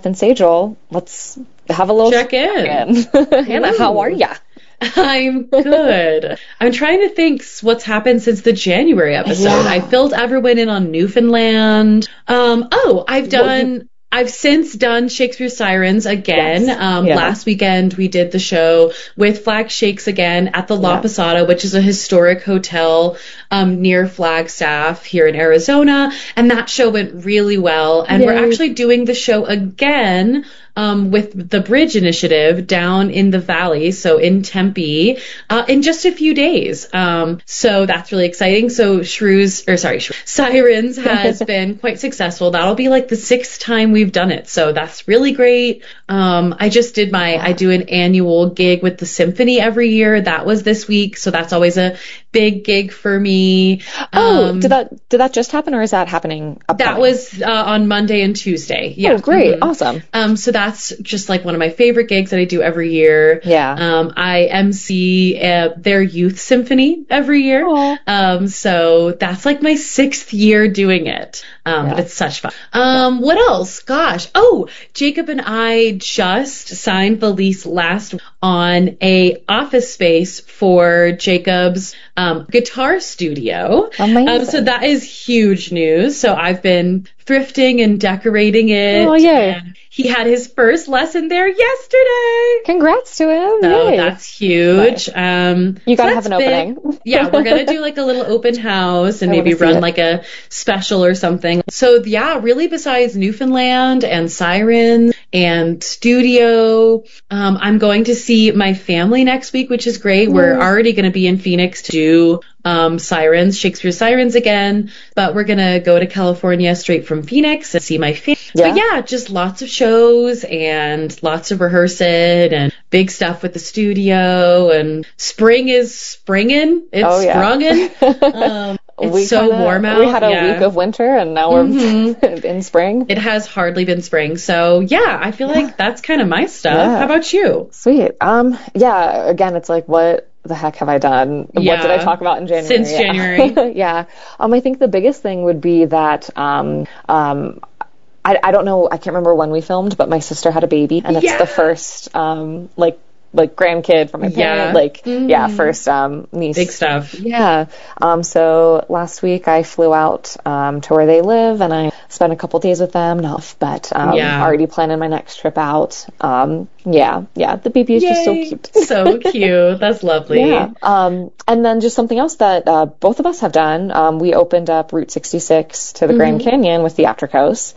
Beth and Sajal, let's have a little check in. Hannah, how are ya? I'm good. I'm trying to think what's happened since the January episode. Yeah. I filled everyone in on Newfoundland. I've since done Shakespeare's Sirens again. Yes. Last weekend we did the show with Flag Shakes again at the La Posada, which is a historic hotel near Flagstaff here in Arizona. And that show went really well. And we're actually doing the show again with the Bridge Initiative down in the valley, so in Tempe, in just a few days. So that's really exciting. So Sirens has been quite successful. That'll be like the 6th time we've done it. So that's really great. I do an annual gig with the symphony every year. That was this week. So that's always a big gig for me. Did that just happen, or is that happening upcoming? That was on Monday and Tuesday. Yeah. Oh, great. Awesome. So that's just like one of my favorite gigs that I do every year. Yeah. I MC their youth symphony every year. So that's like my 6th year doing it. But it's such fun. What else? Gosh. Oh, Jacob and I just signed the lease last on a office space for Jacob's guitar studio. Amazing. So that is huge news. So I've been thrifting and decorating it. Oh, yay. And he had his first lesson there yesterday. Congrats to him. So Yay. that's huge. Nice. You gotta have an opening. Yeah, we're gonna do like a little open house and maybe run like a special or something. So yeah, really besides Newfoundland and Sirens and studio, I'm going to see my family next week, which is great. We're already gonna be in Phoenix to do Shakespeare's Sirens again, but we're gonna go to California straight from Phoenix and see my family. But yeah, just lots of shows and lots of rehearsing and big stuff with the studio, and spring is springing. It's sprunging. It's so warm out. We had a week of winter and now we're in spring. It has hardly been spring. So yeah, I feel like that's kind of my stuff. Yeah. How about you? Sweet. Again, it's like, what the heck have I done? Yeah. What did I talk about in January? Since January. Yeah. I think the biggest thing would be that, I don't know, I can't remember when we filmed, but my sister had a baby, and it's the first, like grandkid from my parent, first niece. Big stuff. Yeah. So last week I flew out to where they live, and I spent a couple days with them. Already planning my next trip out. The baby is just so cute. So cute. That's lovely. Yeah. And then just something else that both of us have done. We opened up Route 66 to the Grand Canyon with Theatricos.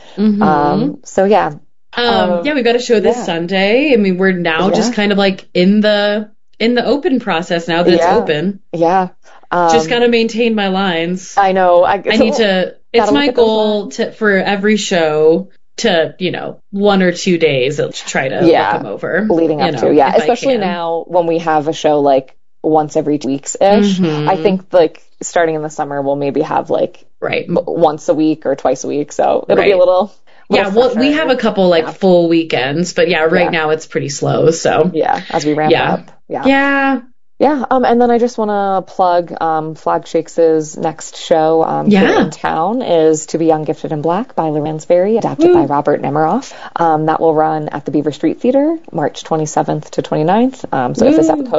We've got a show this Sunday. I mean, we're now just kind of like in the open process now that it's open. Yeah. Just got to maintain my lines. I know. I need to, it's my goal for every show to, 1 or 2 days, I'll try to look them over. Leading up to, especially now when we have a show like once every 2 weeks-ish. I think like starting in the summer, we'll maybe have like once a week or twice a week. So it'll be a little... we have a couple full weekends, but right now it's pretty slow. So as we ramp up. And then I just want to plug Flag Shakes' next show here in town is To Be Young, Gifted, and Black by Lou Ransberry, adapted by Robert Nemiroff. That will run at the Beaver Street Theater March 27th to 29th. So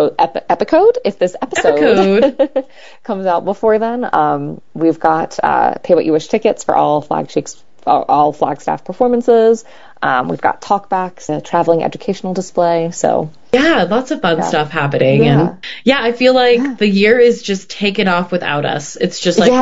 if this episode comes out before then, we've got Pay What You Wish tickets for all Flagstaff performances. We've got talkbacks, a traveling educational display. So lots of fun stuff happening. And I feel like the year is just taken off without us. It's just like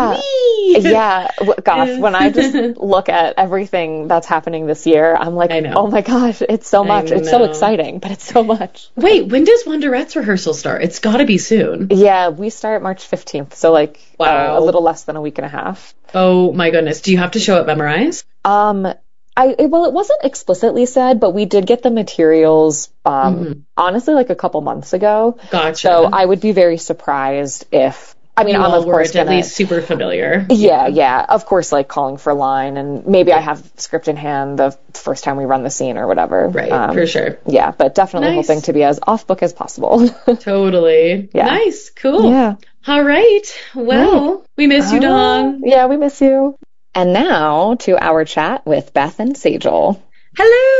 gosh, when I just look at everything that's happening this year, I'm like, oh my gosh, it's so much. It's so exciting, but it's so much. Wait, when does Wonderette's rehearsal start? It's got to be soon. Yeah, we start March 15th, so a little less than a week and a half. Oh my goodness. Do you have to show up memorized? It wasn't explicitly said, but we did get the materials, honestly, like a couple months ago. Gotcha. So I would be very surprised if, I'm of course at least super familiar. Yeah. Of course, like calling for line, and maybe I have script in hand the first time we run the scene or whatever. Right, for sure. Yeah, but definitely hoping to be as off book as possible. Totally. Yeah. Nice. Cool. Yeah. All right. Well, we miss you, Dawn. Yeah, we miss you. And now to our chat with Beth and Sajal. Hello.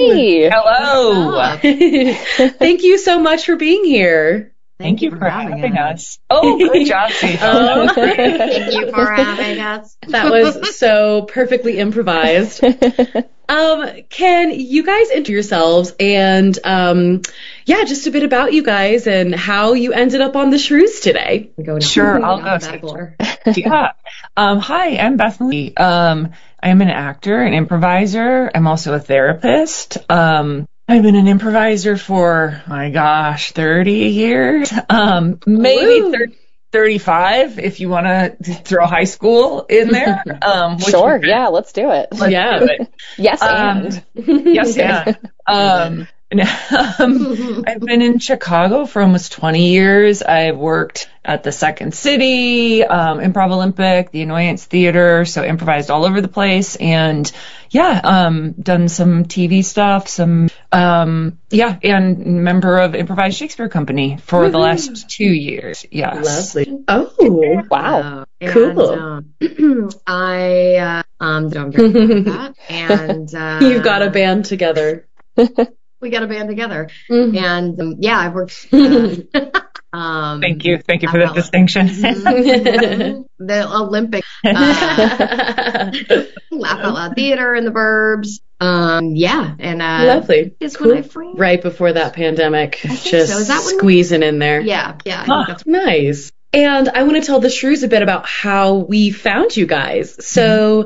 Hey. Hello. Thank you so much for being here. Thank you for having us. Oh, good job, Cecil. Thank you for having us. That was so perfectly improvised. Can you guys introduce yourselves and, just a bit about you guys and how you ended up on the Shrews today? Sure, I'll go. Yeah. Hi, I'm Bethany. I'm an actor, an improviser. I'm also a therapist. I've been an improviser for, 30 years, maybe 35 if you want to throw high school in there. Sure, yeah, let's do it. Do it. Yes, and. Yes, and. I've been in Chicago for almost 20 years. I've worked at the Second City, Improv Olympic, the Annoyance Theater, so improvised all over the place, and done some TV stuff, and member of Improvised Shakespeare Company for the last 2 years. Yes. Lovely. Oh, wow. Cool. I don't get that. And you've got a band together. We got a band together, and I've worked. Thank you for the distinction. The Olympic Laugh Out Loud Theater in the Burbs. Lovely. Is cool. When I framed. Right before that pandemic, just so. Is that squeezing in there. Yeah. That's nice. And I want to tell the Shrews a bit about how we found you guys. So,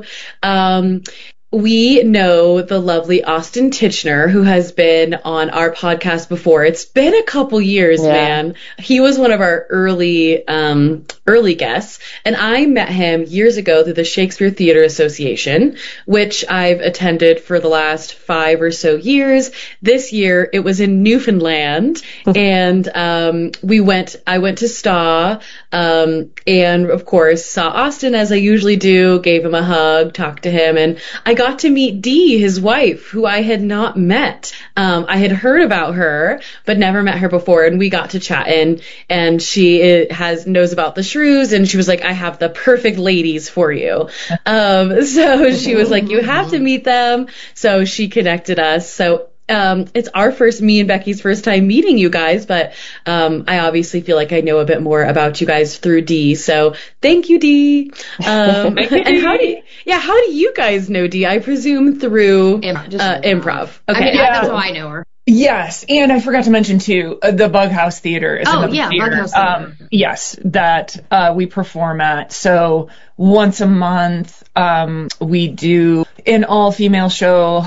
we know the lovely Austin Tichenor, who has been on our podcast before. It's been a couple years, man. He was one of our early guests, and I met him years ago through the Shakespeare Theater Association, which I've attended for the last 5 or so years. This year, it was in Newfoundland, and I went to STAW, and of course saw Austin as I usually do, gave him a hug, talked to him, and I got to meet Dee, his wife, who I had not met. I had heard about her, but never met her before, and we got to chatting, and she knows about the Shrews, and she was like, I have the perfect ladies for you. So she was like, you have to meet them. So she connected us. So it's me and Becky's first time meeting you guys, but I obviously feel like I know a bit more about you guys through Dee. So thank you, Dee. And how do you guys know Dee? I presume through improv. Okay, that's how I know her. Yes, and I forgot to mention too, the Bughouse Theater is another theater. Bughouse Theater. Yes, that we perform at. So once a month, we do an all-female show.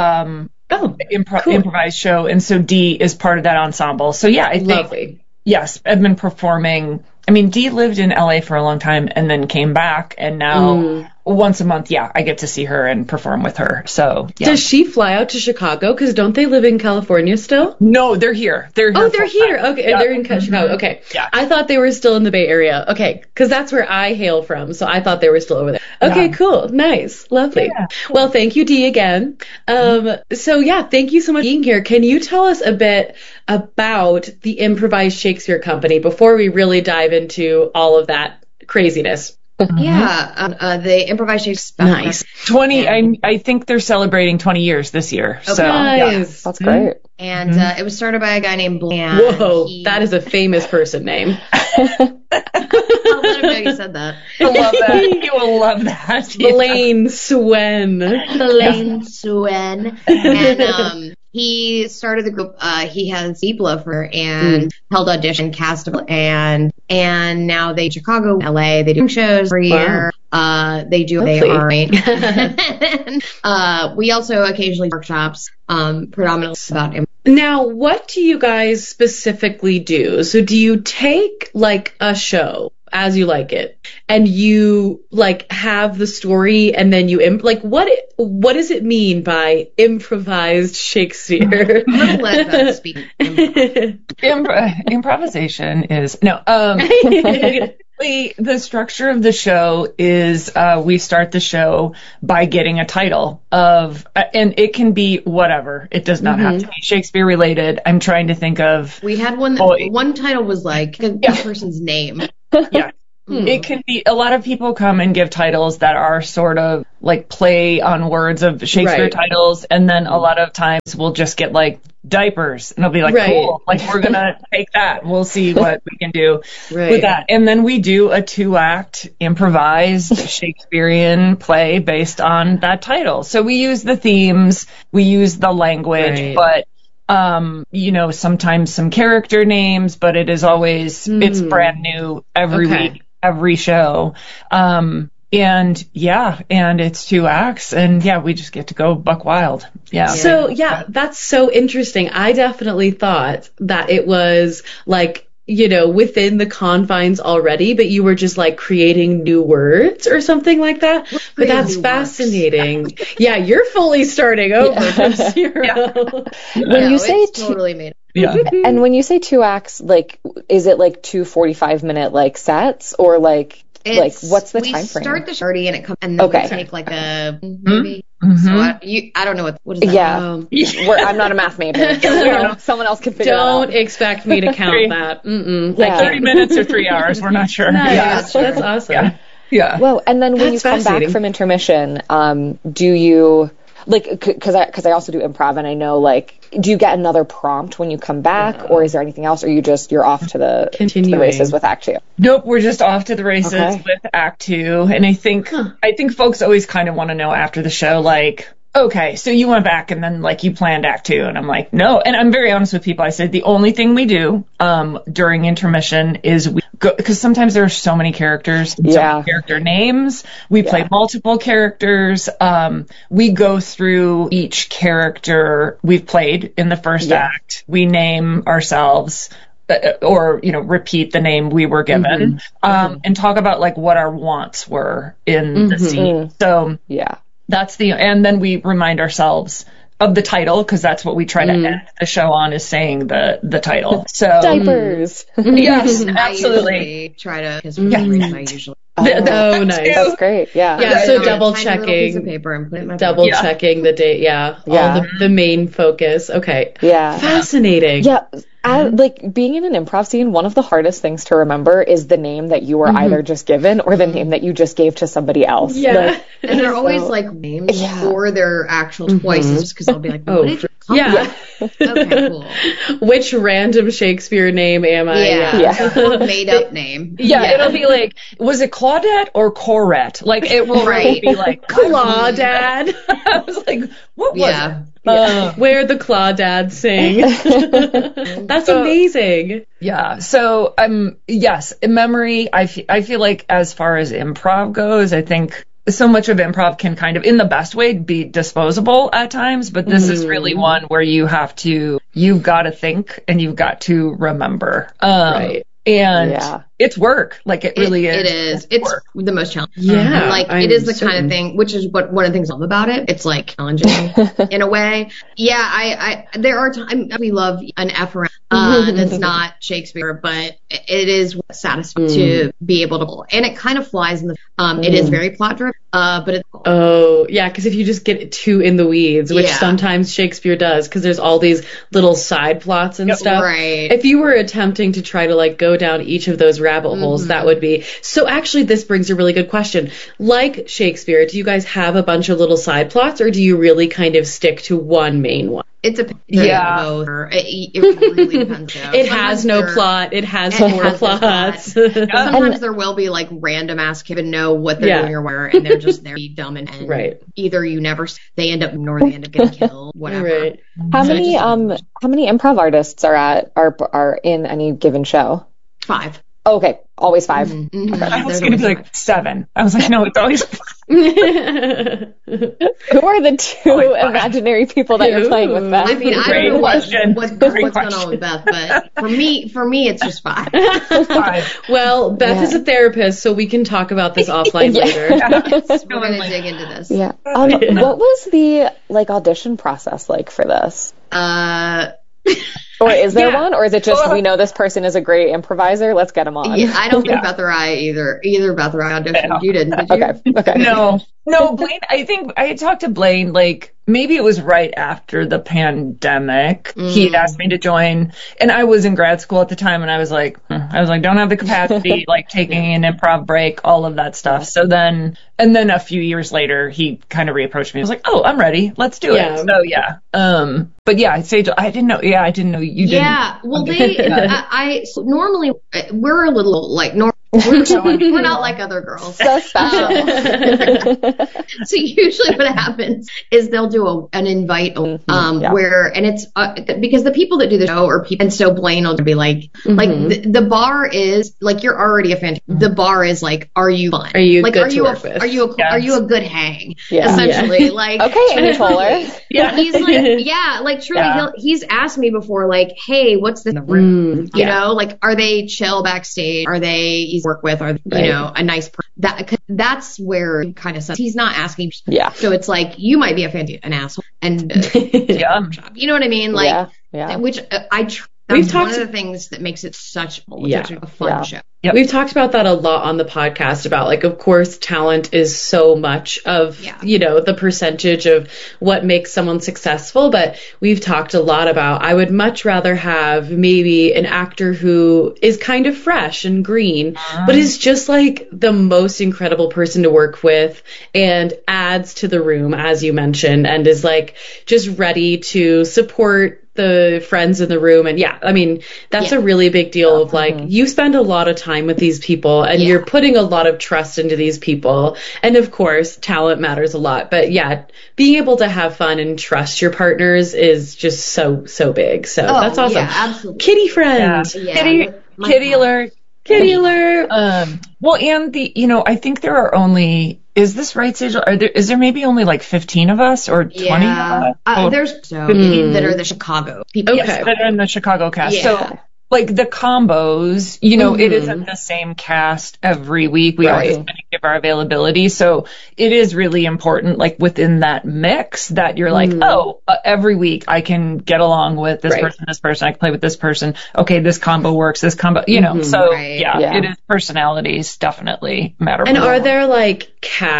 Improvised show, and so Dee is part of that ensemble. So I think lovely. Yes, I've been performing. I mean, Dee lived in LA for a long time and then came back, and now once a month, I get to see her and perform with her. So does she fly out to Chicago? Because don't they live in California still? No, they're here. They're here. Okay, they're in Chicago. Okay, I thought they were still in the Bay Area. Okay, because that's where I hail from, so I thought they were still over there. Okay, cool, nice, lovely. Yeah. Well, thank you, Dee, again. Thank you so much for being here. Can you tell us a bit about the Improvised Shakespeare Company before we really dive into all of that craziness? The Improvised Shakespeare. Nice. 20. I think they're celebrating 20 years this year. Okay. So nice. That's great. And it was started by a guy named Blaine. Whoa, that is a famous person name. I'll let him know you said that. I love that. You will love that. Blaine Swen. And he started the group. He has deep love for her and held audition, cast, and now they Chicago, LA. They do shows every year. They do. Lovely. They are right. We also occasionally workshops, predominantly about. Now, what do you guys specifically do? So, do you take like a show as you like it, and you like have the story, and then you what does it mean by improvised Shakespeare? Let them speak. Improvisation is the structure of the show is we start the show by getting a title of, and it can be whatever. It does not have to be Shakespeare related. I'm trying to think of. We had one. One title was like a person's name. Yeah. It can be, a lot of people come and give titles that are sort of like play on words of Shakespeare titles, and then a lot of times we'll just get like diapers, and it'll be like, cool, like we're gonna take that, we'll see what we can do with that. And then we do a 2-act improvised Shakespearean play based on that title. So we use the themes, we use the language, but sometimes some character names, but it is always, it's brand new every week, every show. And it's 2 acts, and we just get to go buck wild. So that's so interesting. I definitely thought that it was like, within the confines already, but you were just like creating new words or something like that. But that's fascinating. You're fully starting over from zero. When you say totally made and when you say 2 acts, like, is it like 2 45-minute like sets, or like what's the time frame? We start the show and it comes, and then we take like a maybe. So I don't know what is that? I'm not a math major. So someone else can figure it out. Don't expect me to count that. Like 30 minminutes or 3 hours. We're not sure. Nice. That's awesome. Yeah. Well, and then when you come back from intermission, do you, like, because I also do improv, and I know, like, do you get another prompt when you come back, or is there anything else, or you're off to the races with Act 2? Nope, we're just off to the races with Act 2, and I think folks always kind of want to know after the show, like, okay, so you went back and then, like, you planned Act 2, and I'm like, no, and I'm very honest with people. I said the only thing we do during intermission is we go, because sometimes there are so many characters, so many character names, we play multiple characters, we go through each character we've played in the first act, we name ourselves, or, repeat the name we were given, and talk about, like, what our wants were in the scene. So, that's and then we remind ourselves of the title, because that's what we try to end the show on, is saying the title. So diapers. Yes, absolutely. I try to, because for some reason I usually. Oh, nice. That's great. So double checking, paper and put it in my checking the date. All the main focus. Okay. Yeah. Fascinating. Yeah. Like, being in an improv scene, one of the hardest things to remember is the name that you were either just given or the name that you just gave to somebody else. And they're always like names or their actual voices, just because I'll be like, what did you call me? Okay, cool. Which random Shakespeare name am I? Made up name. It'll be like, was it Claudette or Corette? Like, it will be like Claudad. I was like, what was it? Where the Claudad sing. That's amazing. Yeah. So, yes, in memory, I feel like as far as improv goes, I think so much of improv can kind of, in the best way, be disposable at times, but this is really one where you've got to think and you've got to remember. And it's work. Like, it really is. It is. It's work. The most challenging. Yeah. Like, it is the kind of thing, which is what one of the things I love about it. It's like challenging in a way. Yeah, there are times we love an F around that's not Shakespeare, but it is satisfying to be able to, and it kind of flies in the, it is very plot driven, but it's cool. Oh, yeah, because if you just get too in the weeds, which sometimes Shakespeare does, because there's all these little side plots and stuff. Right. If you were attempting to try to, like, go down each of those rabbit holes, that would be. So actually, this brings a really good question. Like Shakespeare, do you guys have a bunch of little side plots, or do you really kind of stick to one main one? It's a it really depends. It has no plot. It has four plots. Sometimes there will be like random ass kids and know what they're doing or where, and they're just there dumb and either they end up getting killed, whatever. Right. How many improv artists are in any given show? 5. Oh, okay, always 5. Okay. I was going to be like 7. I was like, no, it's always 5. Who are the 2 imaginary people that you're playing with, Beth? I mean, I don't know what's going on with Beth, but for me, it's just 5. 5. Well, Beth is a therapist, so we can talk about this offline later. We're going to dig into this. Yeah. What was the audition process like for this? Or is there one? Or is it just, we know this person is a great improviser, let's get him on? Yeah, I don't think Beth or I either Beth or I auditioned. You didn't, did you? Okay. No. No, Blaine, I think I had talked to Blaine, like, maybe it was right after the pandemic. He had asked me to join, and I was in grad school at the time, and I was like, don't have the capacity, like taking an improv break, all of that stuff. So then, and then a few years later, he kind of reapproached me. I was like, oh, I'm ready. Let's do it. So yeah. But yeah, Sage, I didn't know you didn't. Yeah. Well, so normally we're a little like we're not like other girls. So special. So usually what happens is they'll do an invite where, and it's because the people that do the show are people, and so Blaine will be like, the bar is like, you're already a fan. The bar is like, are you fun? Are you good to work with? Are you a good hang? Essentially, like, okay, Amy Poehler. He's like, like truly, he's asked me before, like, hey, what's this in the room? You know, like, are they chill backstage? Are they easy to work with? Are they, you know, a nice person? That's where it kind of says he's not asking. Yeah. So it's like, you might be an asshole, and you know what I mean? Like, which that's one of the things that makes it such a fun show. Yep. We've talked about that a lot on the podcast about, like, of course, talent is so much of, you know, the percentage of what makes someone successful. But we've talked a lot about, I would much rather have maybe an actor who is kind of fresh and green, but is just like the most incredible person to work with and adds to the room, as you mentioned, and is like just ready to support the friends in the room. And I mean, that's a really big deal of like, you spend a lot of time with these people and you're putting a lot of trust into these people. And of course, talent matters a lot, but being able to have fun and trust your partners is just so big. So that's awesome. Yeah, absolutely. Kitty friend. Kitty alert. Kitty alert. Well, and I think there are only, is this right, Sage? Is there maybe only like 15 of us or 20 of us? There's 15 that are the Chicago people. Yes, that are in the Chicago cast. Yeah. So, like, the combos, it isn't the same cast every week. We always kind of give our availability. So it is really important, like, within that mix that you're like, every week I can get along with this person, I can play with this person. Okay, this combo works, this combo, So, it is, personalities definitely matter. And are there, like,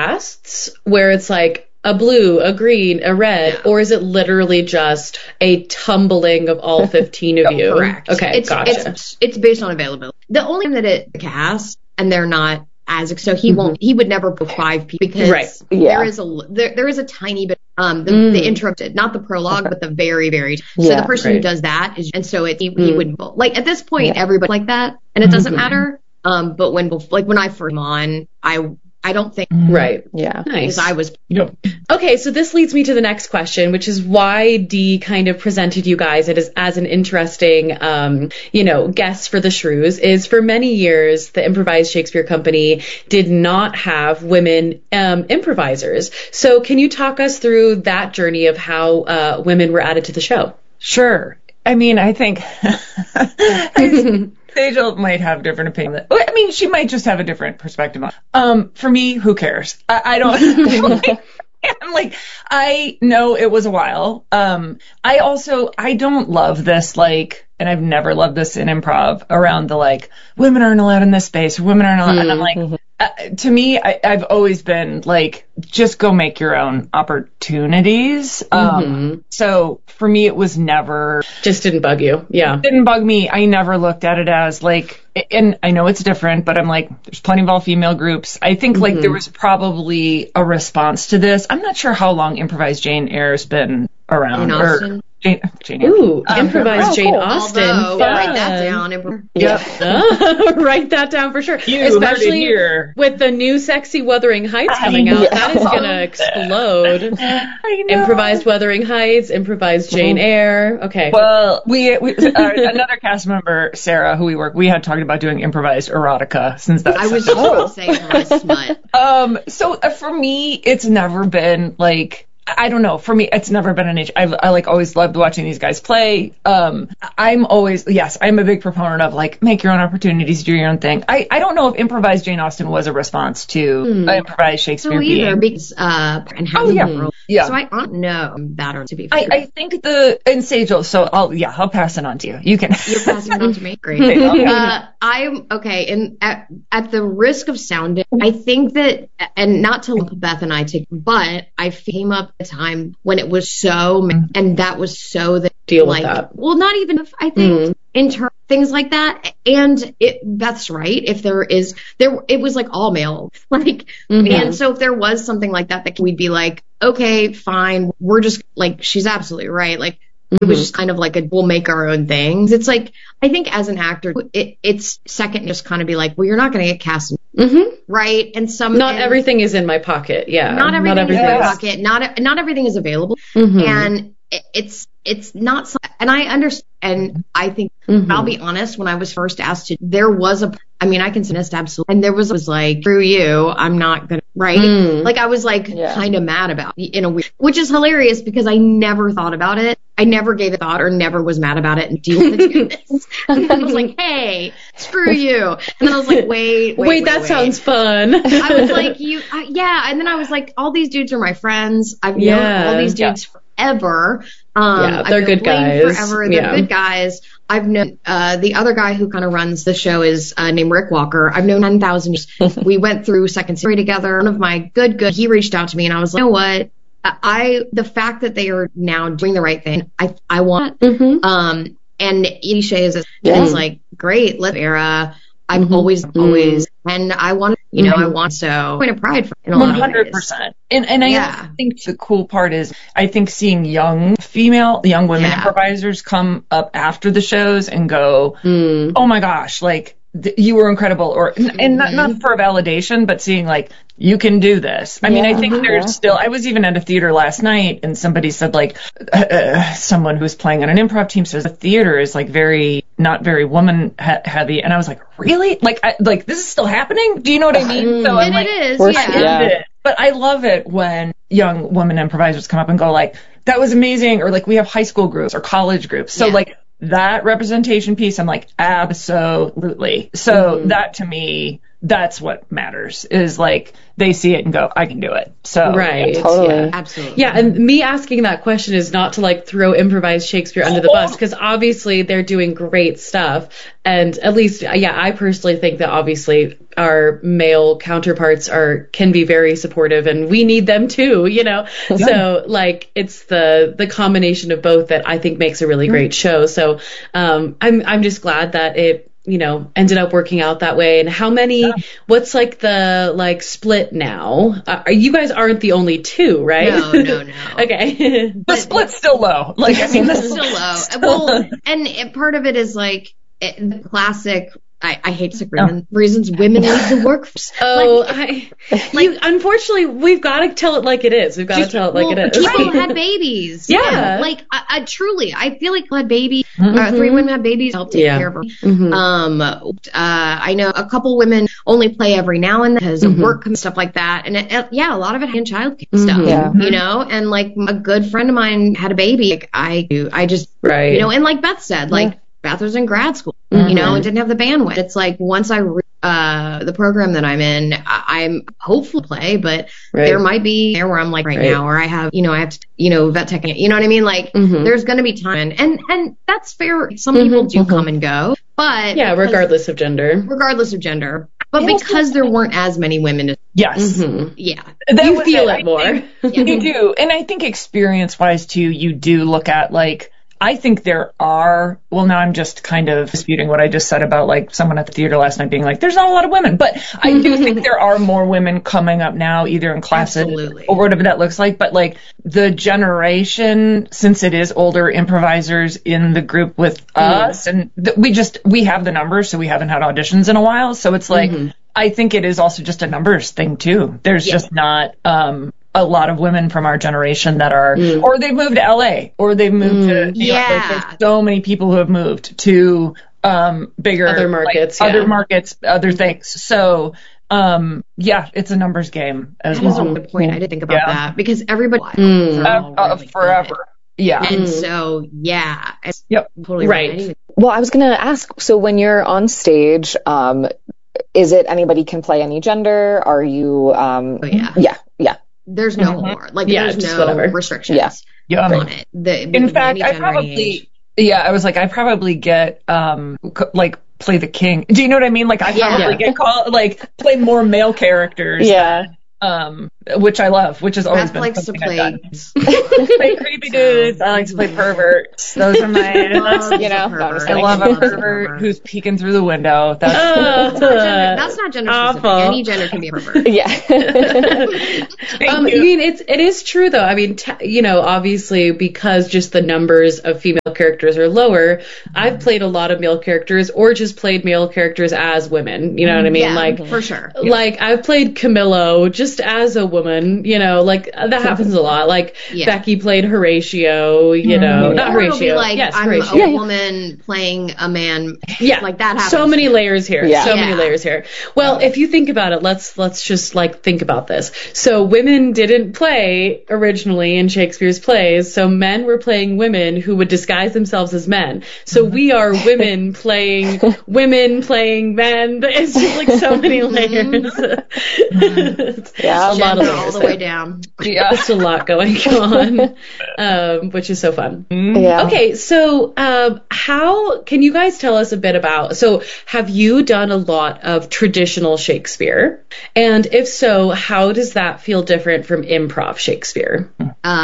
casts where it's like, a blue, a green, a red, or is it literally just a tumbling of all 15 of you? Correct. Okay, gotcha. It's based on availability. The only thing that it casts, and they're not as, so he would never put 5 people because there is a tiny bit, the intro, not the prologue, but the very, very, so the person who does that is, and so he wouldn't, like, at this point, everybody like that, and it doesn't matter. But when I first came on, I don't think. Right. Yeah. Nice. Because I was. Okay, so this leads me to the next question, which is why Dee kind of presented you guys as an interesting, guest for the Shrews. Is for many years, the Improvised Shakespeare Company did not have women improvisers. So can you talk us through that journey of how women were added to the show? Sure. I mean, I think Sejal might have a different opinion. I mean, she might just have a different perspective on. For me, who cares? I don't. I'm like, I know it was a while. I don't love this, like, and I've never loved this in improv around the, like, women aren't allowed in this space, women aren't allowed. And I'm like, to me, I've always been like, just go make your own opportunities. So for me, it was never. Just didn't bug you. Yeah. It didn't bug me. I never looked at it as like, and I know it's different, but I'm like, there's plenty of all female groups. I think like there was probably a response to this. I'm not sure how long Improvised Jane Eyre's been around. Jane Ooh, Improvised Jane Austen. Write that down. Write that down for sure. Especially with the new Sexy Wuthering Heights coming out. That is going to explode. Improvised Wuthering Heights, Improvised Jane Eyre. Okay. Well, we another cast member, Sarah, who we had talked about doing improvised erotica since that. I was just going to say improvised smut. So for me, it's never been like, I don't know. For me, it's never been an issue. I like always loved watching these guys play. I'm a big proponent of like make your own opportunities, do your own thing. I don't know if improvised Jane Austen was a response to improvised Shakespeare being. Because, and how yeah. So I don't know that, or to be fair. I think in Sejal, so I'll pass it on to you. You can. You're passing it on to me. Great. I'm okay. And at the risk of sounding, I think that, and not to lump Beth and I together, but I came up at a time when it was so, and that was so that deal with that. Well, not even if I think in terms things like that. And Beth's right. If it was like all male, like, and so if there was something like that we'd be like, okay, fine. We're just like, she's absolutely right. Like, it was just kind of like we'll make our own things. It's like, I think as an actor, it's second just kind of be like, well, you're not going to get cast, right? And not everything is in my pocket. Yeah, not everything is in my pocket. Not everything is available, and it's not. And I understand. And I think I'll be honest. When I was first asked there was I can suggest absolutely, and there was like, screw you, I'm not gonna, right? Like I was like kind of mad about it in a weird, which is hilarious because I never thought about it. I never gave it thought or never was mad about it and deal with this. And I was like, hey, screw you. And then I was like, wait, that sounds fun. I was like, and then I was like, all these dudes are my friends. I've known all these dudes forever. They're good guys. Forever. They're good guys. I've known the other guy who kind of runs the show is named Rick Walker. I've known 10,000 years. We went through second series together. One of my good, he reached out to me and I was like, you know what? The fact that they are now doing the right thing, I want. And Edie Shea is like, great, let's era. I've always, and I want, I want point of pride for in a lot of ways. 100%. And I think the cool part is, I think seeing young women improvisers come up after the shows and go, oh my gosh, like, you were incredible, and not for a validation, but seeing like, you can do this. I mean, I think there's still, I was even at a theater last night and somebody said like, someone who's playing on an improv team says the theater is like not very woman heavy. And I was like, really? Like this is still happening? Do you know what I mean? So and it is, But I love it when young women improvisers come up and go like, that was amazing. Or like, we have high school groups or college groups. So like, that representation piece, I'm like, absolutely. So that to me, that's what matters, is like they see it and go, I can do it. So right. Totally. Yeah, absolutely. Yeah, and me asking that question is not to like throw improvised Shakespeare under the bus, because obviously they're doing great stuff. And at least, I personally think that obviously our male counterparts can be very supportive, and we need them too, Yeah. So like it's the combination of both that I think makes a really great show. So I'm just glad that it ended up working out that way. And what's like the split now? You guys aren't the only two, right? No. Okay. The split's still low. Like, I mean, it's still low. Well, and part of it is like the classic, I hate sick reasons women leave the workforce. Unfortunately, we've got to tell it like it is. We've got to tell it like it is. People had babies. Yeah. Like, truly, I feel like had babies. 3 women had babies. Help take care of them. I know a couple women only play every now and then because of work and stuff like that. And a lot of it in childcare stuff. Yeah. And like a good friend of mine had a baby. Like I just, and like Beth said, like, Beth was in grad school, and didn't have the bandwidth. It's like once the program that I'm in, I'm hopeful to play, but there might be there where I'm like now, or I have, I have to, vet tech, you know what I mean? Like there's going to be time, and that's fair. Some people do come and go, but regardless of gender. But because there weren't as many women. Yes. Yeah. You feel it more. You do. And I think experience-wise, too, you do look at, like, I think there are, well, now I'm just kind of disputing what I just said about, like, someone at the theater last night being like, there's not a lot of women. But I do think there are more women coming up now, either in classes or whatever that looks like. But, like, the generation, since it is older improvisers in the group with us, and we have the numbers, so we haven't had auditions in a while. So it's like, I think it is also just a numbers thing, too. There's just not a lot of women from our generation that are, or they've moved to LA, or they've moved to, there's so many people who have moved to bigger other markets, other markets, other things. So Yeah, it's a numbers game as well. That is a good point. I didn't think about that because everybody forever. Good. Yeah. And so, yeah. Yep. Totally right. Well, I was going to ask, so when you're on stage, is it anybody can play any gender? Are you, Yeah. There's no more. Like, there's no restrictions on it. In fact, I probably get, play the king. Do you know what I mean? Like, I probably get called, play more male characters. Yeah. Which I love, which has always been likes something to play. I've done. Play creepy dudes. I like to play perverts. Those are my, I love a pervert who's peeking through the window. That's not gender specific. Any gender can be a pervert. Yeah. I mean, it is true though. I mean, obviously because just the numbers of female characters are lower, I've played a lot of male characters or just played male characters as women. You know what I mean? Yeah, for sure. Like I've played Camillo just as a woman, that happens a lot. Like Becky played Horatio, not Horatio. I'm a woman playing a man. Yeah, like that happens. So many layers here. Yeah. So many layers here. Well, if you think about it, let's just think about this. So women didn't play originally in Shakespeare's plays. So men were playing women who would disguise themselves as men. So we are women playing men. It's just like so many layers. Yeah, a lot of all the way down. Yeah, just a lot going on, which is so fun. Yeah. Okay, so how can you guys tell us a bit about? So, have you done a lot of traditional Shakespeare? And if so, how does that feel different from improv Shakespeare?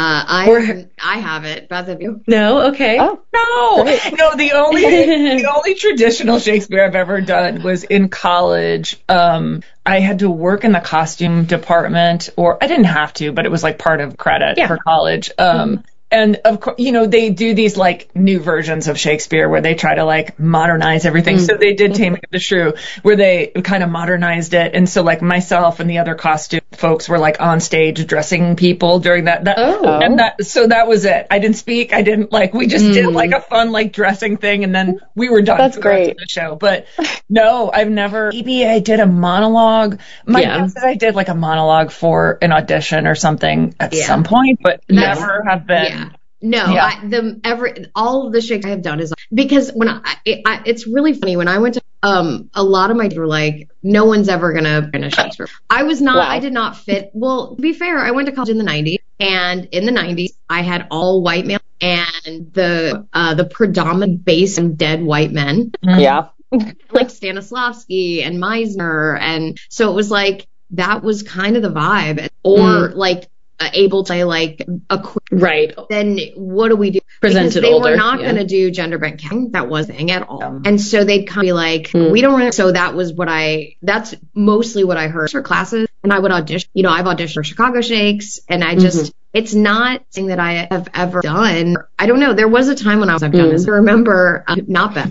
I haven't. Both of you? No. Okay. Oh, no. The only traditional Shakespeare I've ever done was in college. I had to work in the costume department, or I didn't have to, but it was like part of credit for college. And of course, they do these new versions of Shakespeare where they try to modernize everything. So they did Taming of the Shrew where they kind of modernized it. And so myself and the other costume folks were on stage dressing people during that. So that was it. I didn't speak. I didn't we just did a fun dressing thing and then we were done. That's great. The show. But no, I've never, maybe I did a monologue. My guess is I did a monologue for an audition or something at some point, but never have been. Yeah. No, all of the Shakespeare I have done is because when it's really funny when I went to a lot of my were no one's ever gonna finish Shakespeare. I was not. Wow. I did not fit. Well, to be fair, I went to college in the 90s, and in the 90s I had all white male and the predominant base and dead white men. Yeah. Like Stanislavski and Meisner, and so it was that was kind of the vibe, or able to right. Then what do we do? Presented they older. Were not going to do gender bent counting. That wasn't a thing at all. And so they'd kind of be we don't really. So that was that's mostly what I heard for classes. And I would audition. I've auditioned for Chicago Shakes, and I just it's not something that I have ever done. I don't know. There was a time when I've done this. I remember not Beth.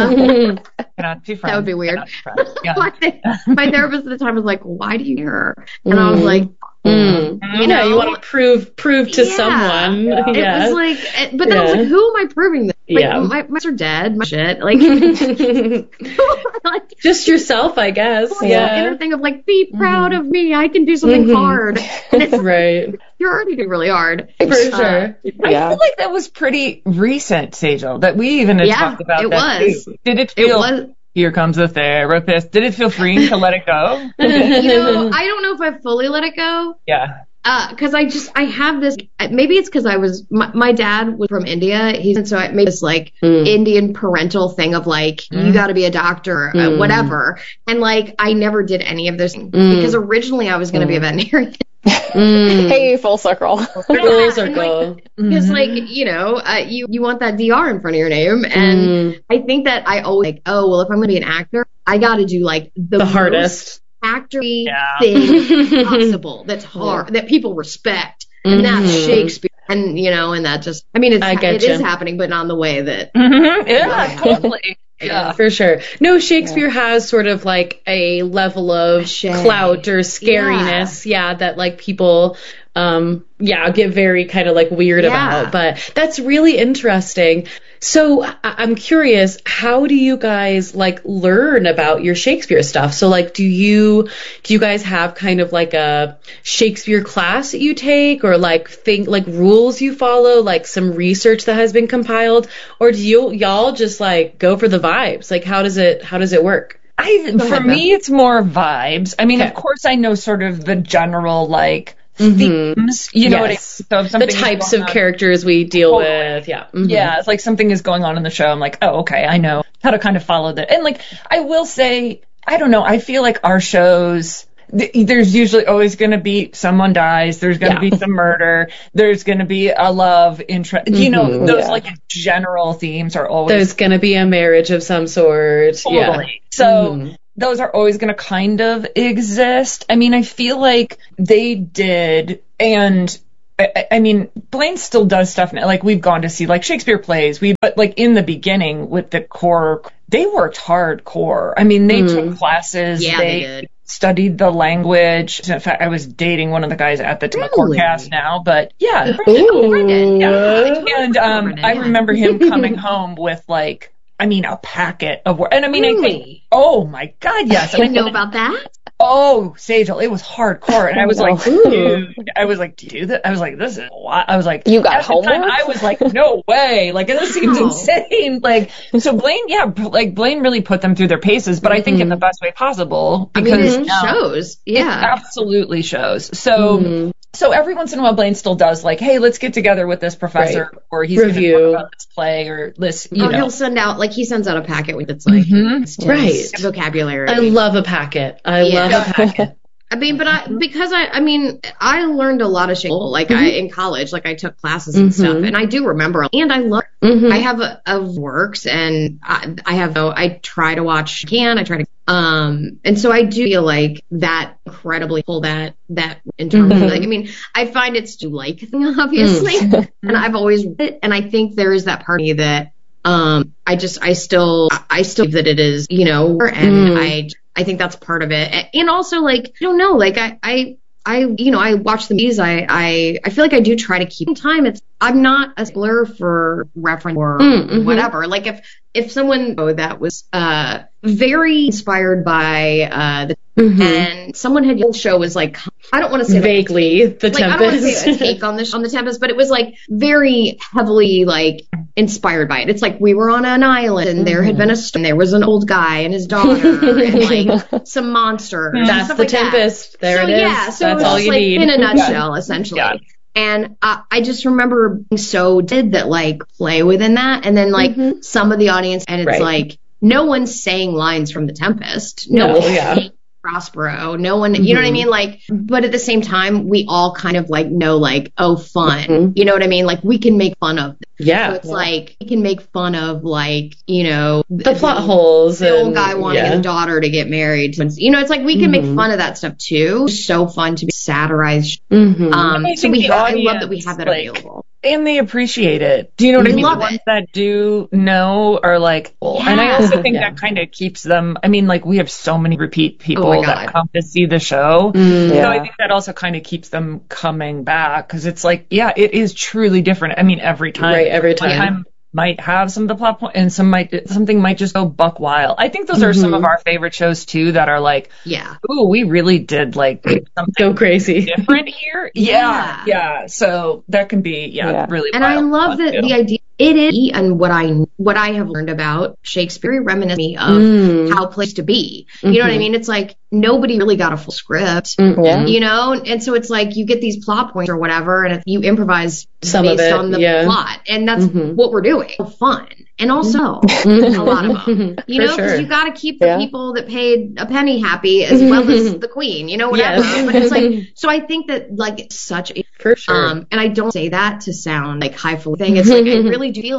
That would be weird. Yeah. My therapist at the time was like, "Why do you hear?" And I was like. You want to prove to someone. Yeah. It was but then I was like, who am I proving this? My are dead, my shit. Just yourself, I guess. Inner thing of be proud of me. I can do something hard. Right. You're already doing really hard. For sure. I feel like that was pretty recent, Sejal, that we even had talked about it that was. Too. Did it feel... It was. Here comes the therapist. Did it feel freeing to let it go? I don't know if I fully let it go. Yeah. Because I have this. Maybe it's because I was. My dad was from India. So I made this Indian parental thing of you got to be a doctor, whatever. And I never did any of those things because originally I was going to be a veterinarian. Hey, full circle. Full circle. Because you want that DR in front of your name, and I think that I always if I'm going to be an actor, I got to do the hardest actory thing possible. That's hard that people respect, and that's Shakespeare. And and that just it is happening, but not in the way that totally. Yeah, for sure. No, Shakespeare has sort of a level of clout or scariness, that people get very kind of like weird about. But that's really interesting. So I'm curious, how do you guys like learn about your Shakespeare stuff? So like, do you guys have kind of like a Shakespeare class that you take, or like rules you follow, like some research that has been compiled, or do y'all just like go for the vibes? Like, how does it work? For me, it's more vibes. I mean, of course, I know sort of the general like themes, you know what I mean? So if the types of characters we deal with, yeah, it's like something is going on in the show, I'm like, oh, okay, I know how to kind of follow that. And like, I will say, I don't know, I feel like our shows, there's usually always going to be someone dies, there's going to be some murder, there's going to be a love interest, you know, those like general themes are always, there's going to be a marriage of some sort. So those are always going to kind of exist. I mean, I feel like they did, and I mean, Blaine still does stuff now. Like, we've gone to see like Shakespeare plays, but like in the beginning with the core, they worked hardcore. I mean, they took classes, they did. Studied the language. In fact, I was dating one of the guys at the cast now, but Brendan, and I remember him coming home with like, I mean, a packet of work. And I mean, I think, oh my God, yes. I know about that. Oh, Sejal, it was hardcore. And I was like, dude, I was like, do you do that? I was like, this is what? I was like, you got homework? I was like, no way. Like, this seems insane. Like, so Blaine really put them through their paces, but I think in the best way possible. Because it shows. Yeah. It absolutely shows. So every once in a while, Blaine still does like, hey, let's get together with this professor, or he's going to talk about this play, or this, you know. He'll send out, like, he sends out a packet with it's like, vocabulary. I love a packet. I love a packet. I mean, but I learned a lot of shit. Like in college, like I took classes and stuff, and I do remember. And I love. I have a works, and I try to watch. I try to. And so I do feel like that incredibly pull that in terms of like, I mean, I find it's to like thing, obviously, and I've always read it, and I think there is that part of me that I still believe that it is, you know, and I think that's part of it. And also, like, I don't know, like, I watch the movies. I feel like I do try to keep time. I'm not a stickler for reference or whatever. Like, if someone that was very inspired by and someone had the show was like, I don't want to say vaguely the Tempest. I don't want to say a take on the Tempest, but it was like very heavily like inspired by it. It's like we were on an island and there had been and there was an old guy and his daughter and like some monsters. That's the like Tempest. There it is. Yeah, so that's all you like, need in a nutshell, essentially. Yeah. And I just remember being so that like play within that, and then like some of the audience, and it's like no one's saying lines from the Tempest. No one's saying Prospero. No one, you know what I mean? Like, but at the same time, we all kind of like know like, oh, fun. You know what I mean? Like we can make fun of it. Yeah. So it's like, we can make fun of like, you know, the plot holes. The old guy wanting his daughter to get married. You know, it's like we can make fun of that stuff too. It's so fun to be satirized. So I love that we have that available. And they appreciate it. Do you know what I mean? The ones that do know are like, and I also think that kind of keeps them, I mean, like we have so many repeat people that come to see the show. So I think that also kind of keeps them coming back, because it's like, it is truly different. I mean, every time. Right, every time. Might have some of the plot points, and something might just go buck wild. I think those are some of our favorite shows too, that are like, ooh, we really did like something go crazy different here. Yeah. So that can be really. And I love that the idea. It is, and what I have learned about Shakespeare reminisces me of how plays to be. You know what I mean? It's like nobody really got a full script, you know? And so it's like you get these plot points or whatever, and you improvise based on the plot. And that's what we're doing. Fun. And also a lot of them, you know, because you got to keep the people that paid a penny happy as well as the queen, you know, whatever. But it's like, so I think that like it's such a, and I don't say that to sound like highfalutin thing. It's like, I really do feel like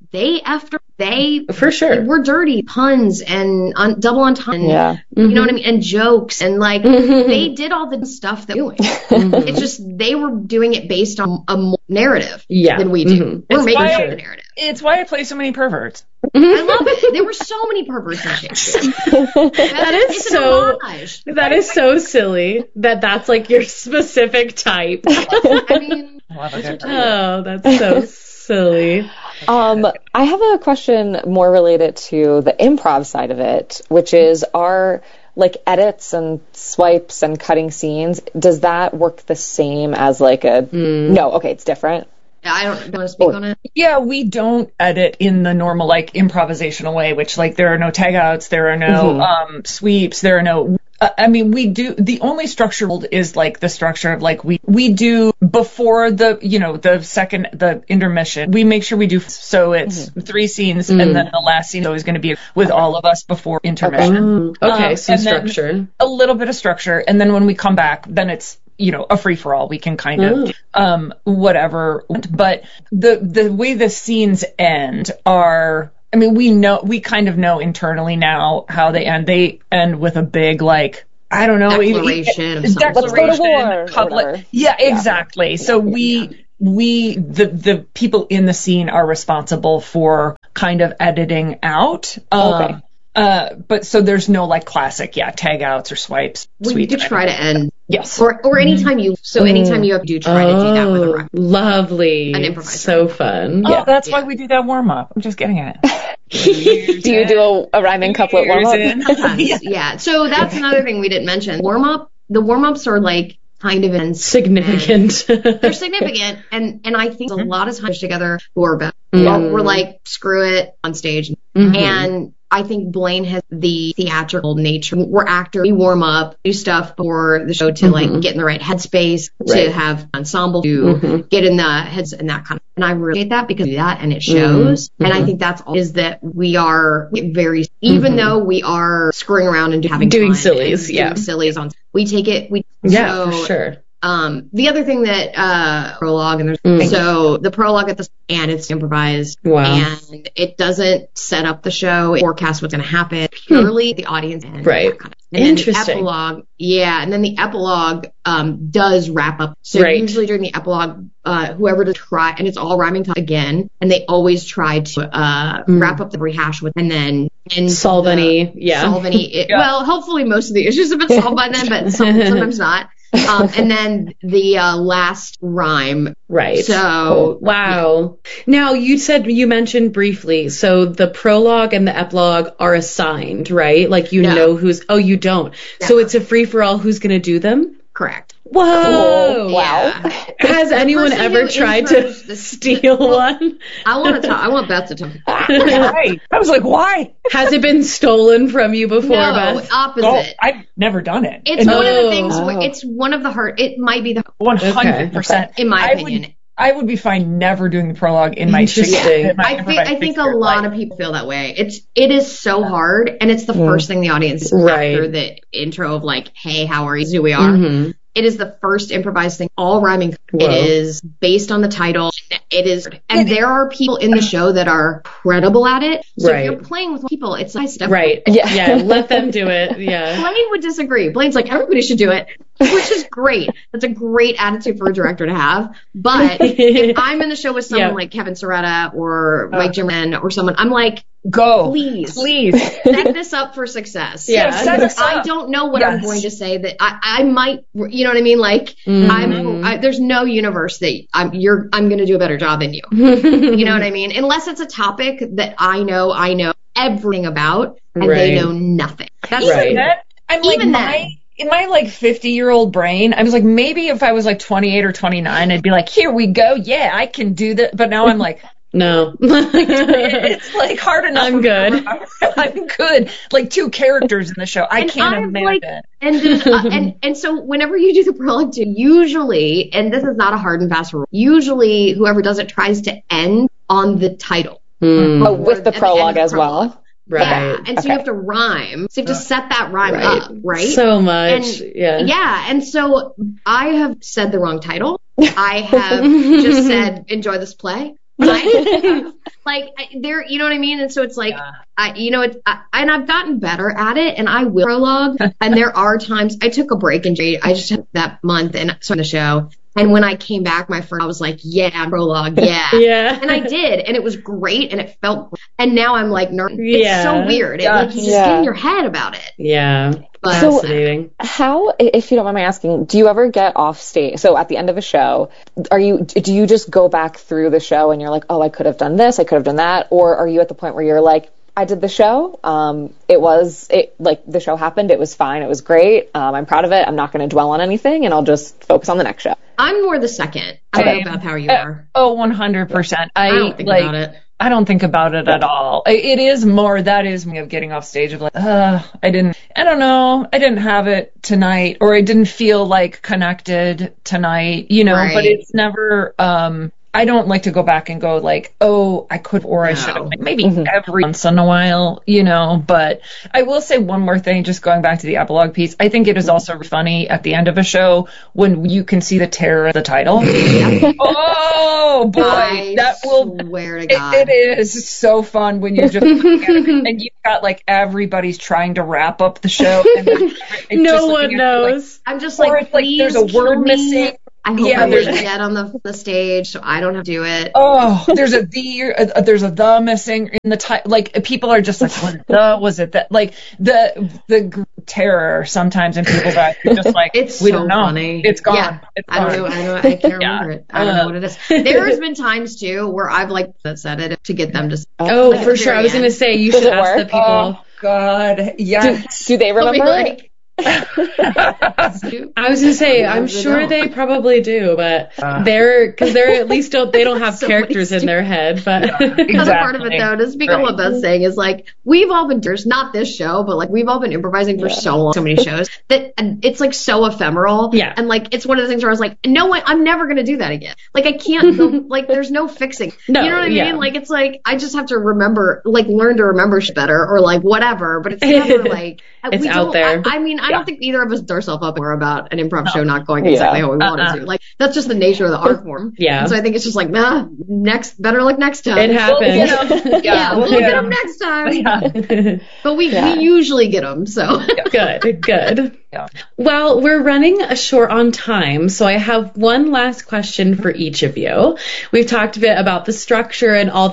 they for sure were dirty puns and double entendre. Yeah. You know what I mean? And jokes and like they did all the stuff that we're doing. It's just they were doing it based on a more narrative than we do. We're making a narrative. It's why I play so many perverts. I love it. There were so many perverts in Shakespeare. That is so silly that's like your specific type. I mean, that's so silly. I have a question more related to the improv side of it, which is our like edits and swipes and cutting scenes. Does that work the same as like a no? Okay, it's different. I don't want to speak on it. Yeah, we don't edit in the normal like improvisational way, which like there are no tagouts, there are no sweeps, there are no. I mean, we do. The only structure is like the structure of like we do before the the intermission. We make sure we do so it's 3 scenes and then the last scene is always going to be with all of us before intermission. Okay, so structure, a little bit of structure, and then when we come back, then it's a free for all. We can kind of whatever. But the way the scenes end are. I mean, we kind of know internally now how they end. They end with a big, like, I don't know. Declaration. Let's go to war. Yeah, exactly. So the people in the scene are responsible for kind of editing out. Okay. But so there's no like classic, tag outs or swipes. We do try to end. Yes. Or anytime you have to do try to do that with a rhyme. Lovely. An improviser. So fun. Oh, that's why we do that warm up. I'm just getting it. Do you do a rhyming couplet warm up? Yeah. So that's another thing we didn't mention. The warm ups are like kind of significant. They're significant, and I think a lot of times together who are better. We're like, screw it on stage, and I think Blaine has the theatrical nature. We're actors. We warm up, do stuff for the show to like get in the right headspace, to have ensemble, to get in the heads and that kind of. And I really hate that because of that, and it shows. And I think that's all is that we are very, even though we are screwing around and doing sillies, doing sillies on. We take it. For sure. The other thing that prologue and there's so the prologue and it's improvised and it doesn't set up the show, it forecasts what's going to happen, purely the audience and right. And interesting. Then the epilogue does wrap up. So usually during the epilogue, whoever to try, and it's all rhyming again, and they always try to wrap up the rehash with and then solve any. Well, hopefully most of the issues have been solved by then, but sometimes not. And then the last rhyme. Right. So wow. Now you mentioned briefly, so the prologue and the epilogue are assigned, right? Like know who's you don't. No. So it's a free for all who's gonna do them? Correct. Whoa! Cool. Wow. Yeah. Has anyone ever tried to steal one? I want Beth to talk. Right. I was like, why? Has it been stolen from you before, no, Beth? Opposite. Oh, I've never done it. It's one of the things where it's one of the hard. It might be the 100%. In my opinion. I would be fine never doing the prologue in my I think a lot of people feel that way. It is so hard, and it's the first thing the audience after the intro of like, hey, how are you? Who we are. It is the first improvised thing, all rhyming. Whoa. It is based on the title. It is, and there are people in the show that are credible at it. So if you're playing with people, it's like step. Right. Yeah. Let them do it. Yeah. Blaine would disagree. Blaine's like, everybody should do it, which is great. That's a great attitude for a director to have. But if I'm in the show with someone like Kevin Soretta or Mike Jimmerman or someone, I'm like, go, please set this up for success. I don't know what I'm going to say that I might, you know what I mean? Like there's no universe that I'm going to do a better job than you. You know what I mean? Unless it's a topic that I know everything about and they know nothing. That's I'm like, in my like 50-year-old brain, I was like, maybe if I was like 28 or 29, I'd be like, here we go. Yeah, I can do that. But now I'm like, no, it's like hard enough. I'm good. I'm good. Like 2 characters in the show. I can't imagine. And so whenever you do the prologue too, usually, and this is not a hard and fast rule, usually whoever does it tries to end on the title. But with the prologue as well. Right. Yeah. And so you have to rhyme. So you have to set that rhyme up, right? So much. Yeah. And so I have said the wrong title. I have just said, enjoy this play. There, you know what I mean? And so it's like, and I've gotten better at it, and I will prologue. And there are times I took a break and I just had that month and started the show. And when I came back, I was like, yeah, prologue, yeah. Yeah. And I did, and it was great, and it felt great. And now I'm like, it's so weird. You just get in your head about it. Yeah. But fascinating. So how, if you don't mind my asking, do you ever get off stage? So at the end of a show, do you just go back through the show and you're like, oh, I could have done this, I could have done that? Or are you at the point where you're like, I did the show, the show happened, it was fine, it was great, I'm proud of it, I'm not going to dwell on anything, and I'll just focus on the next show? I'm more the second. I don't know about how you are. Oh, 100%. I don't think about it. I don't think about it at all. That is me of getting off stage of like, I didn't have it tonight, or I didn't feel like connected tonight, right. But it's never, I don't like to go back and go like, oh, I could, or I should have. Maybe every once in a while, but I will say one more thing, just going back to the epilogue piece. I think it is also funny at the end of a show when you can see the terror of the title. Oh boy, swear to God. It is so fun when you just and you've got like everybody's trying to wrap up the show and no one knows. I'm just like, please, there's a word missing. I hope I wasn't dead on the stage, so I don't have to do it. Oh, there's a the missing in the title. Like, people are just like, what was it that, like, the terror sometimes in people's eyes. You're just like, we don't know. Funny. It's gone. Yeah. It's gone. I don't know. I can't remember it. I don't know what it is. There has been times too where I've like said it to get them to. Oh, like, for sure. I was going to say you should ask the people. Oh God, yeah. Do they remember? I was gonna say, I'm sure they probably do, but they're at least they don't have characters in their head. But exactly. Another part of it, though, to speak on what Beth's saying, is like we've all been not this show, but like we've all been improvising for so long, so many shows that it's like so ephemeral. Yeah, and like it's one of the things where I was like, no, I'm never gonna do that again. Like I can't. Like there's no fixing. No, you know what I mean? Like it's like I just have to remember, like learn to remember shit better, or like whatever. But it's never like it's out there. I don't think either of us ourselves up more about an improv show not going exactly how we wanted to. Like that's just the nature of the art form. Yeah. And so I think it's just like, better luck next time. It happens. We'll get them next time. Yeah. But we usually get them. So good. Yeah. Well, we're running short on time, so I have one last question for each of you. We've talked a bit about the structure and all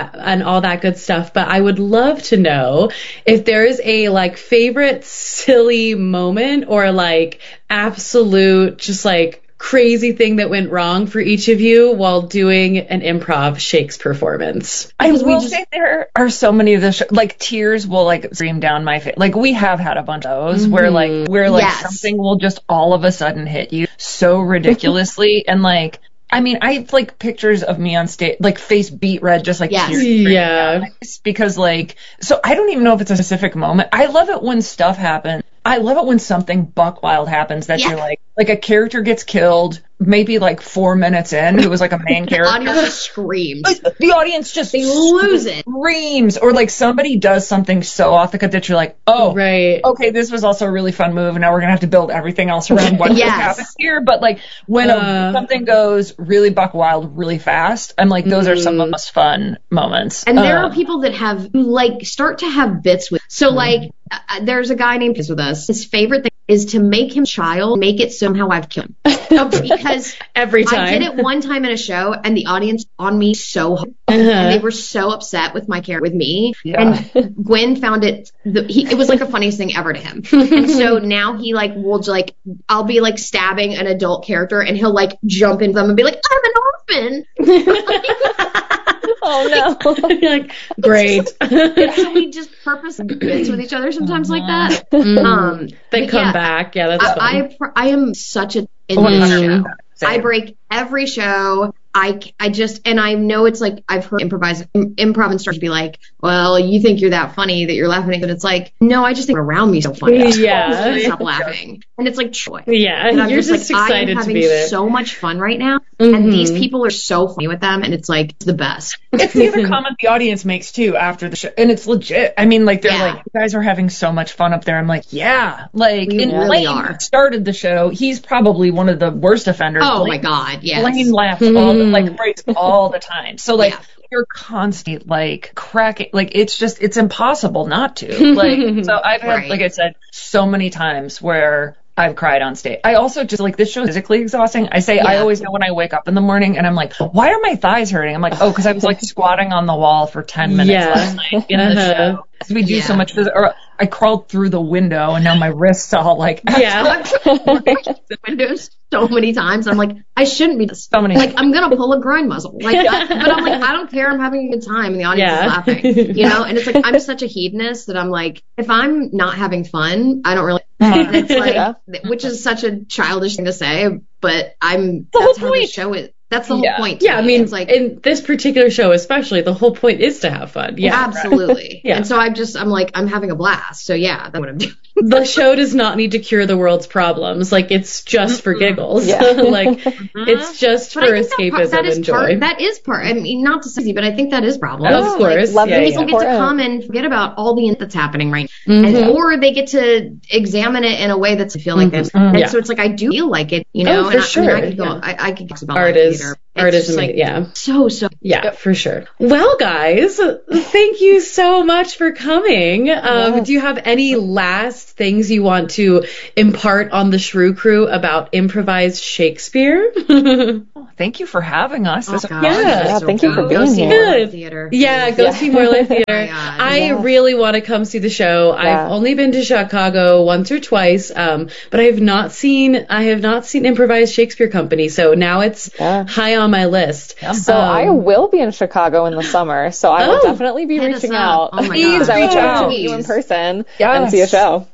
that good stuff, but I would love to know if there is a like favorite silly moment or like absolute just like crazy thing that went wrong for each of you while doing an improv Shakes performance. I will say there are so many of the like tears will like stream down my face. Like we have had a bunch of those where something will just all of a sudden hit you so ridiculously and like. I mean, I have like pictures of me on stage, like face beat red, just like tears. Yeah. Because like, so I don't even know if it's a specific moment. I love it when stuff happens. I love it when something buck wild happens that you're like a character gets killed, maybe like 4 minutes in, who was like a main character. The audience just screams. The audience just they lose it. Screams. Or like somebody does something so off the cut that you're like, oh, right. Okay, this was also a really fun move, and now we're going to have to build everything else around what just happened here. But like when something goes really buck wild really fast, I'm like, those are some of the most fun moments. And there are people that have like start to have bits with. So like there's a guy named with us. His favorite thing is to make him child, make it somehow I've killed him. Because every time I did it one time in a show, and the audience on me so hard, and they were so upset with my character, with me. Yeah. And Gwen found it. It was like the funniest thing ever to him. And so now he like will like I'll be like stabbing an adult character, and he'll like jump into them and be like, I'm an orphan. Oh no! You're like, great. So we just purpose bits with each other sometimes like that. They come back. Yeah, that's fun. I am such a in this show. I break every show. I just, and I know it's like, I've heard improv instructors be like, well, you think you're that funny that you're laughing, but it's like, no, I just think around me so funny. Yeah. Stop laughing. And it's like, Troy. Yeah. And I'm you're just like, excited I'm to be there. having so much fun right now. And these people are so funny with them. And it's like, it's the best. It's the other comment the audience makes too after the show. And it's legit. I mean, like, they're like, you guys are having so much fun up there. I'm like, yeah. Like, we really Blaine started the show. He's probably one of the worst offenders. Oh my God. Yes. Blaine laughs all the like phrase all the time. So like you're constantly like cracking, like it's impossible not to. Like, so I've had, like I said, so many times where I've cried on stage. I also just like, this show is physically exhausting. I always know when I wake up in the morning and I'm like, why are my thighs hurting? I'm like, oh, because I was like squatting on the wall for 10 minutes last night in the show. Because we do so much or I crawled through the window and now my wrists all like the windows so many times. I'm like, I shouldn't be so many. Like, I'm gonna pull a groin muscle. Like, but I'm like, I don't care. I'm having a good time, and the audience is laughing. You know, and it's like I'm such a hedonist that I'm like, if I'm not having fun, I don't really. And it's like, which is such a childish thing to say, but that's how the show is. That's the whole point. Yeah, I mean, it's like in this particular show, especially, the whole point is to have fun. Yeah, absolutely. And so I'm like, I'm having a blast. So yeah, that's what I'm doing. The show does not need to cure the world's problems. Like, it's just for giggles. Like, it's just for escapism and joy. That is part. I mean, not to say, but I think that is a problem. Of course. Like, people get to come and forget about all the that's happening right now. Or they get to examine it in a way that's feel like this. And so it's like, I do feel like it, you know, for sure. I could go, I could talk about art is amazing. So yeah, for sure. Well, guys, thank you so much for coming. Do you have any last things you want to impart on the Shrew Crew about improvised Shakespeare? Thank you for having us. Thank you for being here. Go see More Live Theater. I really want to come see the show. I've only been to Chicago once or twice, but I have not seen Improvised Shakespeare Company. So now it's high on my list. So I will be in Chicago in the summer, so I will definitely be reaching out. Please I would love to meet you in person and see a show.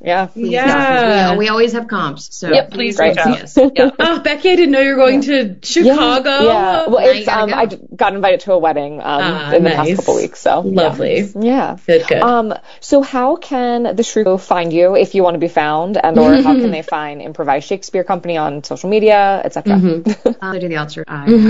We always have comps, so please reach out. Oh, Becky, I didn't know you were going to Chicago. Well, it's I got invited to a wedding in the past couple weeks, so lovely. Good. So how can the Shrew find you if you want to be found, and or how can they find Improvised Shakespeare Company on social media, etc.? They do the outside.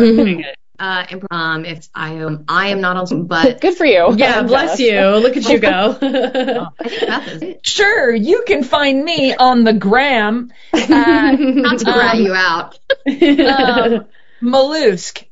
If I am not on, but good for you. Yeah, bless you. Look at you go. I think Beth is. Sure, you can find me on the gram. Not to rat you out. Mollusk,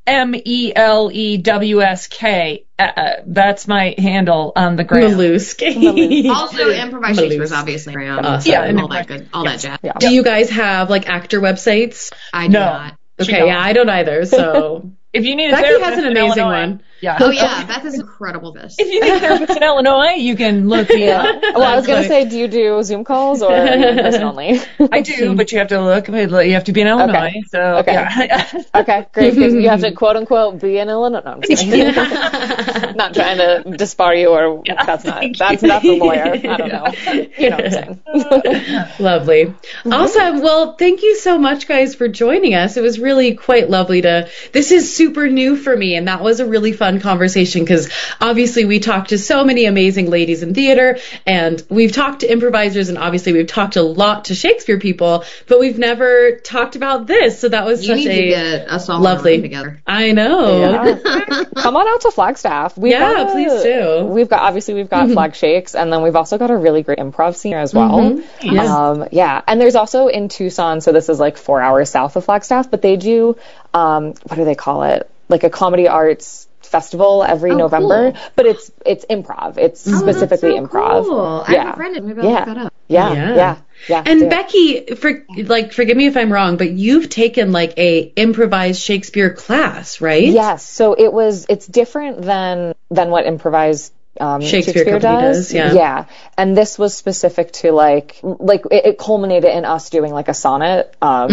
MELEWSK. That's my handle on the gram. Mollusk. Also, Improvised Shakespeare is obviously around. And all that jazz. Yeah. Do you guys have like actor websites? I do not. Okay, I don't either. So if you need a Becky therapist has an amazing one. Yeah. Oh yeah, Beth is incredible. If you need a therapist in Illinois, you can look me up. Well, I was gonna say, do you do Zoom calls or in person only? I do, but you have to look. You have to be in Illinois. Okay. So okay, great. Because you have to quote unquote be in Illinois. No, I'm kidding. Not trying to disbar you, or that's the lawyer. I don't know. You know what I'm saying. Lovely. Awesome. Well, thank you so much, guys, for joining us. It was really quite lovely this is super new for me, and that was a really fun conversation because obviously we talked to so many amazing ladies in theater, and we've talked to improvisers, and obviously we've talked a lot to Shakespeare people, but we've never talked about this. So that was such a lovely together. I know. Yeah. Come on out to Flagstaff. Please do. We've got Flag Shakes, and then we've also got a really great improv scene here as well. And there's also in Tucson, so this is like 4 hours south of Flagstaff, but they do what do they call it? Like a comedy arts festival every November, cool. But it's improv. It's specifically improv. Cool. I have a friend. Maybe I'll look that up. Yeah. And Becky, forgive me if I'm wrong, but you've taken like a improvised Shakespeare class, right? Yes. So it's different than what improvised Shakespeare does. Yeah. And this was specific to like it culminated in us doing like a sonnet. But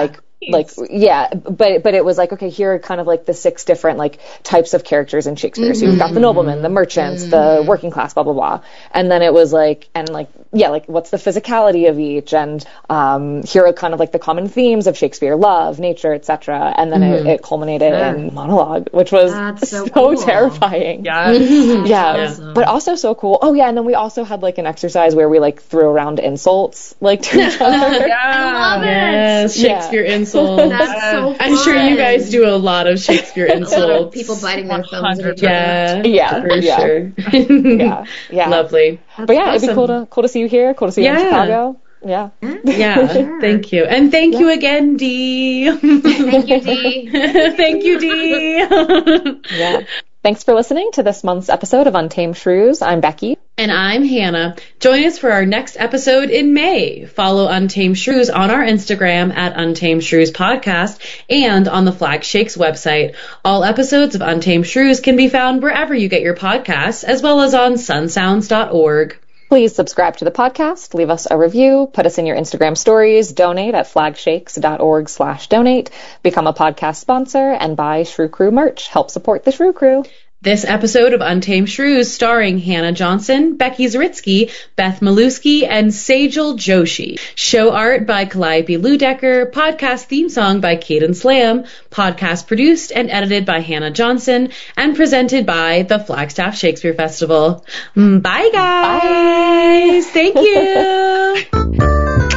it was like, okay, here are kind of like the 6 different like types of characters in Shakespeare. So you've got the nobleman, the merchants, the working class, blah, blah, blah. And then it was like, what's the physicality of each? And here are kind of like the common themes of Shakespeare, love, nature, etc. And then it culminated in monologue, which was so cool. Terrifying. Awesome. But also so cool. Oh yeah, and then we also had like an exercise where we like threw around insults like to each other. I love it. Yes, Shakespeare insults. That's so fun. I'm sure you guys do a lot of Shakespeare insults. People biting their thumbs at each other. For sure. Yeah. Lovely. But yeah, awesome. It'd be cool to see you here. Cool to see you in Chicago. Yeah. Yeah. Thank you. And thank you again, Dee. Thank you, Dee. Thank you, Dee. Yeah. Thanks for listening to this month's episode of Untamed Shrews. I'm Becky. And I'm Hannah. Join us for our next episode in May. Follow Untamed Shrews on our Instagram at Untamed Shrews Podcast and on the Flag Shakes website. All episodes of Untamed Shrews can be found wherever you get your podcasts, as well as on sunsounds.org. Please subscribe to the podcast, leave us a review, put us in your Instagram stories, donate at flagshakes.org/donate, become a podcast sponsor, and buy Shrew Crew merch. Help support the Shrew Crew. This episode of Untamed Shrews starring Hannah Johnson, Becky Zaritsky, Beth Malusky, and Sejal Joshi. Show art by Calliope Ludecker, podcast theme song by Caden Slam, podcast produced and edited by Hannah Johnson, and presented by the Flagstaff Shakespeare Festival. Bye, guys! Bye. Thank you!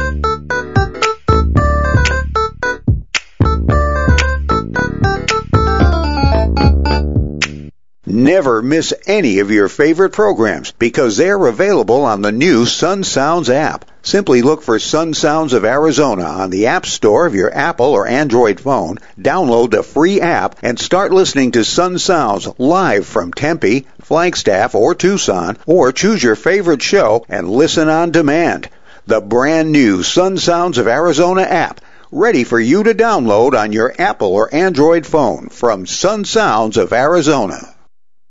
Never miss any of your favorite programs because they're available on the new Sun Sounds app. Simply look for Sun Sounds of Arizona on the App Store of your Apple or Android phone, download the free app, and start listening to Sun Sounds live from Tempe, Flagstaff, or Tucson, or choose your favorite show and listen on demand. The brand new Sun Sounds of Arizona app, ready for you to download on your Apple or Android phone from Sun Sounds of Arizona.